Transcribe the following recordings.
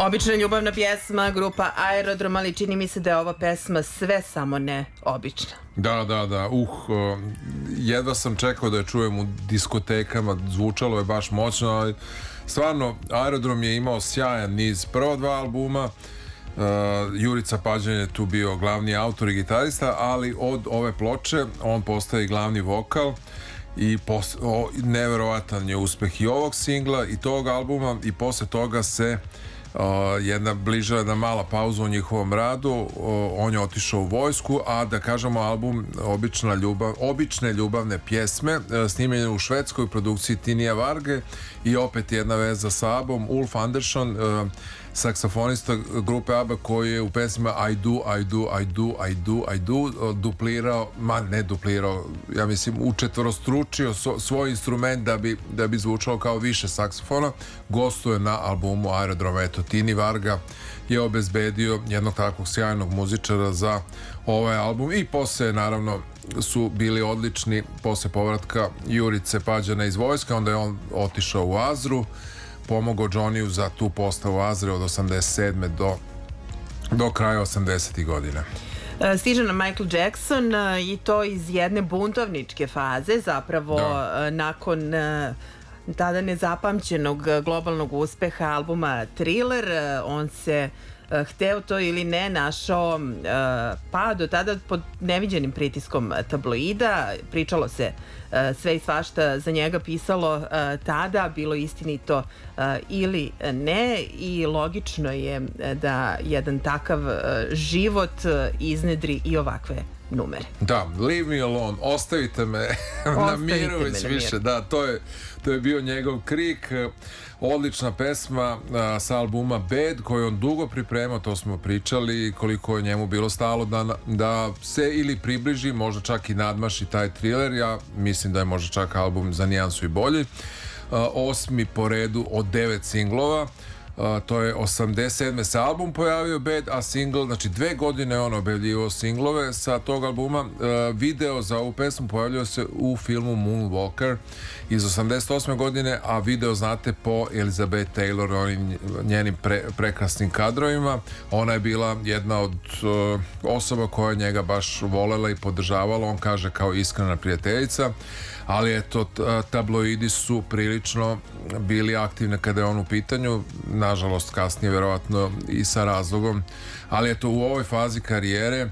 Obična ljubavna pjesma, grupa Aerodrom, ali čini mi se da je ova pesma sve samo ne obična. Da. Jedva sam čekao da je čujem u diskotekama, zvučalo je baš moćno, ali stvarno Aerodrom je imao sjajan niz. Prva dva albuma, Jurica Pađan je tu bio glavni autor i gitarista, ali od ove ploče on postaje glavni vokal i neverovatan je uspeh i ovog singla i tog albuma, i posle toga se bliža jedna mala pauza u njihovom radu. On je otišao u vojsku, a da kažemo album Obične ljubavne pjesme, snimljen u švedskoj produkciji Tinija Varge, i opet jedna veza sa ABBom, Ulf Andersson, saksofonista grupe ABBA, koji je u pesmima I do duplirao, ja mislim učetvorostručio svoj instrument da bi zvučalo kao više saksofona. Gostuje na albumu Aerodrom. Eto, Tini Varga je obezbedio jednog takvog sjajnog muzičara za ovaj album, i posle naravno su bili odlični posle povratka Jurice Pađana iz vojska. Onda je on otišao u Azru, pomogao Johnny za tu postavu Azre od 87. do kraja 80. godina. Stiže nam Michael Jackson, i to iz jedne buntovničke faze, zapravo nakon tada nezapamćenog globalnog uspeha albuma Thriller. On se, hteo to ili ne, našao pa do tada pod neviđenim pritiskom tabloida. Pričalo se sve i svašta za njega, pisalo tada, bilo istinito ili ne, i logično je da jedan takav život iznedri i ovakve numere. Da, leave me alone, ostavite me na miru već više. Da, to je bio njegov krik. Odlična pesma sa albuma Bad, koju on dugo pripremao, to smo pričali, koliko je njemu bilo stalo da se ili približi, možda čak i nadmaši taj Thriller. Ja mislim da je možda čak album za nijansu i bolji. 8. po redu od 9 singlova. To je 87. se album pojavio Bad, a single, znači 2 godine on objavljivao singlove sa tog albuma. Video za ovu pesmu pojavljio se u filmu Moonwalker iz 88. godine, a video znate po Elizabeth Taylor, onim njenim prekrasnim kadrovima. Ona je bila jedna od osoba koja njega baš volela i podržavala, on kaže kao iskrena prijateljica. Ali eto, tabloidi su prilično bili aktivni kada je on u pitanju, nažalost kasnije verovatno i sa razlogom, ali eto, u ovoj fazi karijere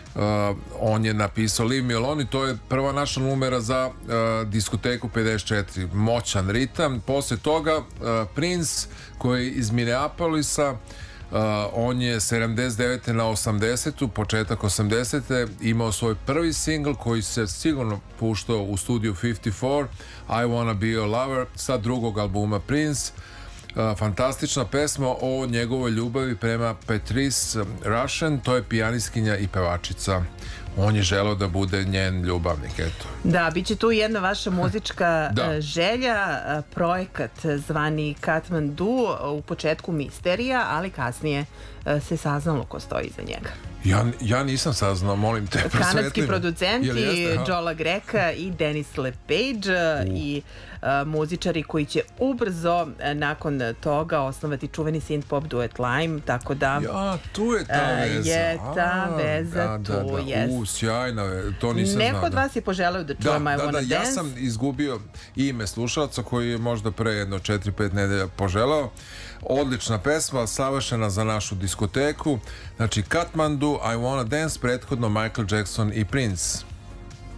on je napisao Leave Me Alone, i to je prva naša numera za diskoteku 54. Moćan ritam. Posle toga Prince, koji je iz Minneapolisa, on je 79. na 80. početak 80. imao svoj prvi singl koji se sigurno puštao u studiju 54, I Wanna Be Your Lover, sa drugog albuma Prince. Fantastična pesma o njegovoj ljubavi prema Patrice Rushen, to je pijanistkinja i pevačica. On je želeo da bude njen ljubavnik, eto. Da, bit će tu jedna vaša muzička želja, projekat zvani Katmandu, u početku misterija, ali kasnije se saznalo ko stoji iza njega. Ja nisam saznao, molim te, prosvetli. Kanadski producenti Joela Greka i Dennis LePage i muzičari koji će ubrzo nakon toga osnovati čuveni synth pop duet Lime, tako da tu je ta veza. Je ta veza tu, jest. Sjajna, to nisam znao. Neko od vas je poželeo da čujem I Wanna Dance. Ja sam izgubio ime slušalca koji je možda pre jedno 4-5 nedelja poželao. Odlična pesma, savršena za našu diskoteku. Znači Katmandu, I Wanna Dance, prethodno Michael Jackson i Prince.